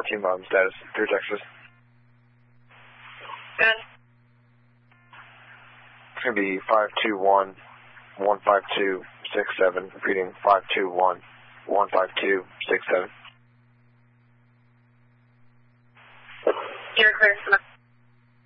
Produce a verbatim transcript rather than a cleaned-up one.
team on status through Texas. Good. It's going to be five two one, one five two, six seven. Repeating, five two one, one five two, six seven. You're clear.